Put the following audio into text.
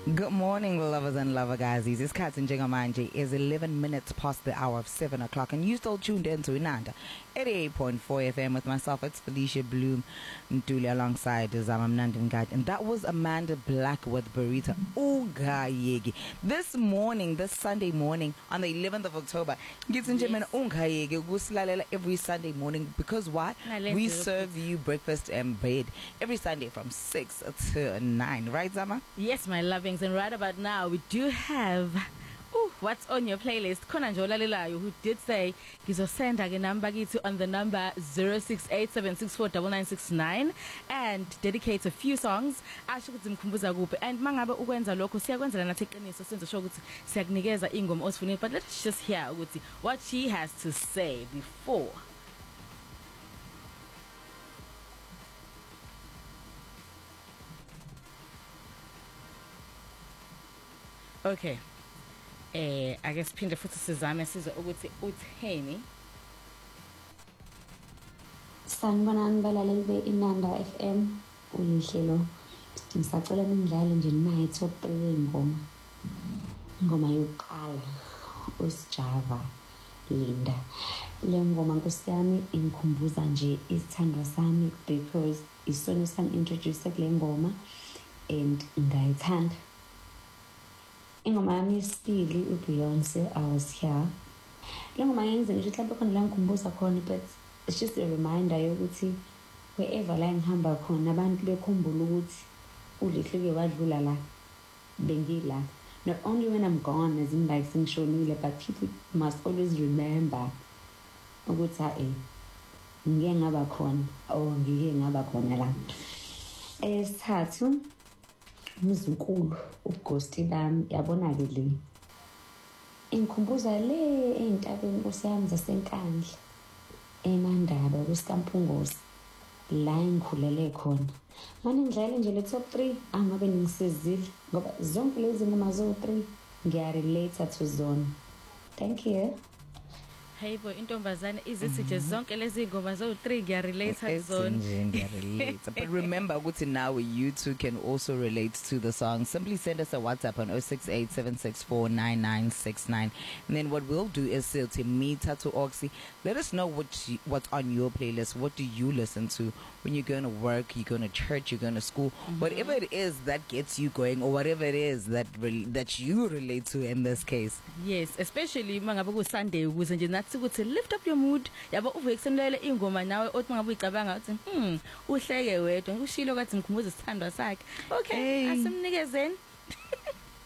Good morning, lovers and lover guys. This Kat and Jingamanje is 11 minutes past the hour of 7 o'clock, and you still tuned in to Inanda 88.4 FM with myself. It's Felicia Bloom Ntuli alongside Zama Mnandin Guide, and that was Amanda Black with Burrito Ungayegi. This morning, this Sunday morning, on the 11th of October, Ungayegi Guslalela every Sunday morning because why? We serve you breakfast and bread every Sunday from 6 to 9, right, Zama? Yes, my lovings, and right about now we do have what's on your playlist. Khona nje olalelayo who did say ngizosenda ke number kithi on the number 0687649969 and dedicate a few songs asho ukuthi mkhumbuza kuphi, and mangabe ukwenza lokho siyakwenzela nathi eqiniso senze sho ukuthi siyakunikeza ingoma osifunile, but let's just hear ukuthi what she has to say before. Okay, I guess phinde futhi sizame sizwe ukuthi utheni. Sanibonani balaleli be-Inanda FM, uyihlelo ngisacela ningidlale nje nayi top 3 ingoma yokuqala uSjava Linda. Le ngoma Nkosi yami ingikhumbuza nje isithandwa sami because isona sangintroduce kule ngoma and ngayithanda. Ingoma yami yesibili uBeyonce, I Was Here. Le ngoma yenze ngisho mhlawumbe khona la ngikhumbuza khona, but it's just a reminder yokuthi wherever la ngihamba khona abantu bekhumbula ukuthi uLihleke wadlula la bengila. Not only when I'm gone as in like sengishonile, but people must always remember ukuthi ngike ngaba khona or ngike ngaba khona la. Esithathu Mzunkulu uGhosti bami, yabona ke le ingikhumbuza le eintabeni Nkosi yami zasenkandla eMandaba kuSkampungosi la ngikhulele khona. Manje ngidlale nje le top 3 angabe ningisizile ngoba zonke lezi ngoma zo3 ngiyarelate to zone. Thank you. Hey boy, intombazane izithi nje zonke lezi ngoma zo3 ngiyarelate zone. But remember ukuthi now you too can also relate to the song. Simply send us a WhatsApp on 0687649969, and then what we'll do is say to me Tatu Oxy, let us know what's on your playlist. What do you listen to when you're going to work, you're going to church, you're going to school, whatever it is that gets you going, or whatever it is that you relate to in this case. Yes, especially mangabe ku Sunday ukuze nje nathi ukuthi lift up your mood. Yabo uvuke kusemlele ingoma nawe othi mangabe uyicabanga uthi uhleke wedwa ushilo kathi ngikhumbuza isithandwa sakhe. Okay, asimnikezeni.